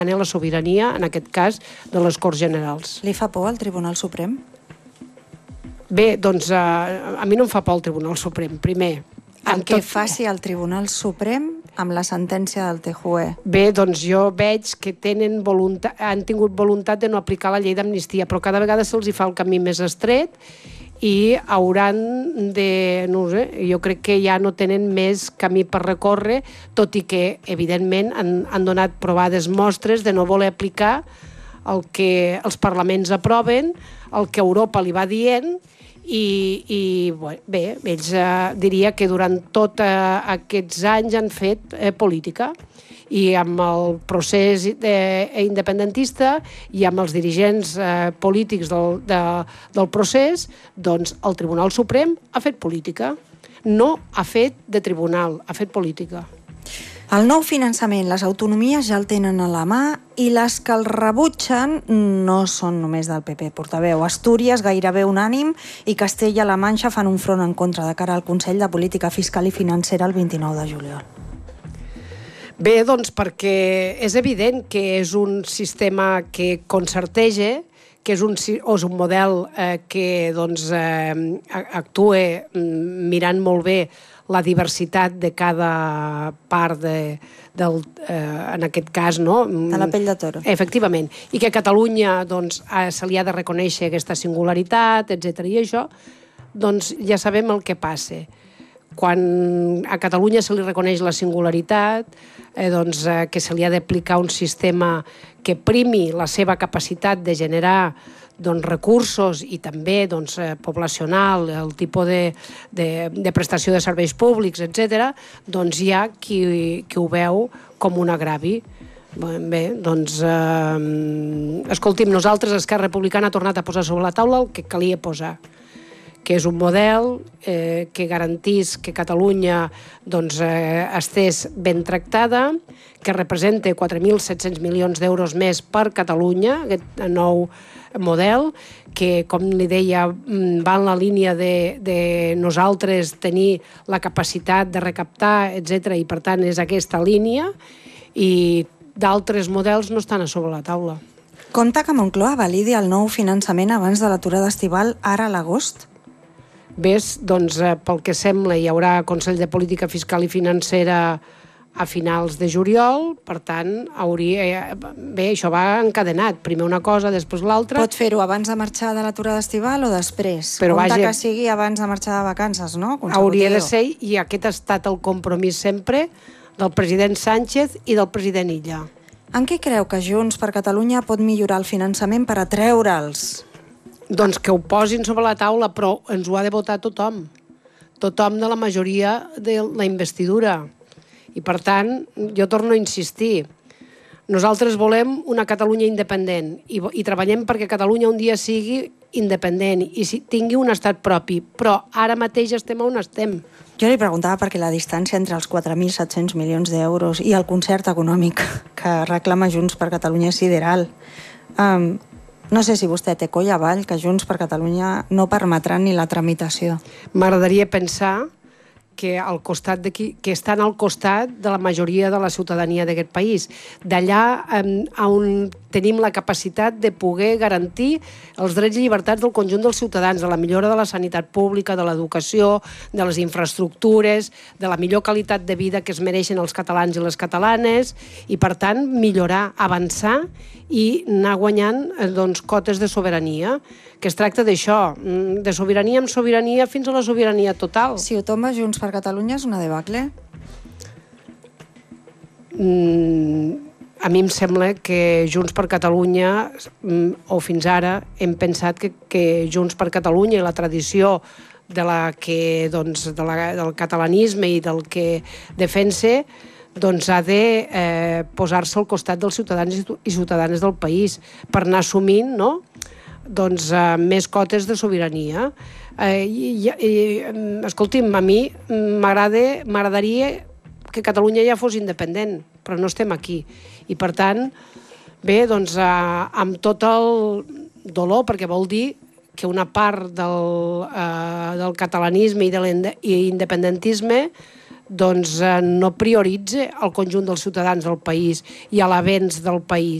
la sobirania, en aquest cas, de les Corts Generals. Li fa por al Tribunal Suprem? Bé, doncs a mi no em fa por el Tribunal Suprem, primer. El que faci el Tribunal Suprem amb la sentència del TJUE. Bé, doncs jo veig que han tingut voluntat de no aplicar la llei d'amnistia, però cada vegada se'ls fa el camí més estret i hauran de... no sé, jo crec que ja no tenen més camí per recórrer, tot i que, evidentment, han donat provades mostres de no voler aplicar el que els parlaments aproven, el que Europa li va dient, i bé, ells diria que durant tots aquests anys han fet política, i amb el procés independentista i amb els dirigents polítics del procés, doncs el Tribunal Suprem ha fet política. No ha fet de tribunal, ha fet política. El nou finançament, les autonomies ja el tenen a la mà i les que el rebutgen no són només del PP. Portaveu, Astúries, gairebé unànim, i Castella-La Manxa fan un front en contra de cara al Consell de Política Fiscal i Financera el 29 de juliol. Bé, doncs perquè és evident que és un sistema que concerteja, que és un model que doncs, actua mirant molt bé la diversitat de cada part en aquest cas, no? De la pell de toro. Efectivament. I que a Catalunya doncs, se li ha de reconèixer aquesta singularitat, etc. I això, doncs ja sabem el que passa. Quan a Catalunya se li reconeix la singularitat, doncs, que se li ha d'aplicar un sistema que primi la seva capacitat de generar doncs, recursos i també doncs, poblacional, el tipus de prestació de serveis públics, etc., doncs hi ha qui ho veu com un agravi. Bé, doncs, escolti'm, nosaltres, Esquerra Republicana, ha tornat a posar sobre la taula el que calia posar, que és un model que garantís que Catalunya doncs, estés ben tractada, que representa 4.700 milions d'euros més per Catalunya, aquest nou model, que, com li deia, va en la línia de nosaltres tenir la capacitat de recaptar, etc. I, per tant, és aquesta línia, i d'altres models no estan a sobre la taula. Compte que Moncloa validi el nou finançament abans de l'aturada estival, ara a l'agost? Bé, doncs, pel que sembla, hi haurà Consell de Política Fiscal i Financera a finals de juliol, per tant, bé, això va encadenat, primer una cosa, després l'altra. Pot fer-ho abans de marxar de l'aturada estival o després? Però compte que sigui abans de marxar de vacances, no? Hauria de ser, i aquest ha estat el compromís sempre del president Sánchez i del president Illa. En què creu que Junts per Catalunya pot millorar el finançament per atreure'ls? Doncs que ho posin sobre la taula, però ens ho ha de votar tothom. Tothom de la majoria de la investidura. I, per tant, jo torno a insistir, nosaltres volem una Catalunya independent i treballem perquè Catalunya un dia sigui independent i tingui un estat propi, però ara mateix estem on estem. Jo li preguntava perquè la distància entre els 4.700 milions d'euros i el concert econòmic que reclama Junts per Catalunya és sideral. No sé si vostè té coll avall que Junts per Catalunya no permetrà ni la tramitació. M'agradaria pensar que estan al costat de la majoria de la ciutadania d'aquest país. D'allà on tenim la capacitat de poder garantir els drets i llibertats del conjunt dels ciutadans, de la millora de la sanitat pública, de l'educació, de les infraestructures, de la millor qualitat de vida que es mereixen els catalans i les catalanes, i, per tant, millorar, avançar i anar guanyant doncs, cotes de sobirania, que es tracta d'això, de sobirania en sobirania fins a la sobirania total. Si ho tomba Junts per Catalunya és una debacle? A mi em sembla que Junts per Catalunya, o fins ara, hem pensat que Junts per Catalunya i la tradició del catalanisme i del que defensa doncs ha de posar-se al costat dels ciutadans i ciutadanes del país per anar assumint, no?, doncs, més cotes de sobirania. Escolti'm, a mi m'agradaria que Catalunya ja fos independent, però no estem aquí. I, per tant, bé, doncs, amb tot el dolor, perquè vol dir que una part del catalanisme i de l'independentisme doncs no prioritza el conjunt dels ciutadans del país i a l'avenç del país.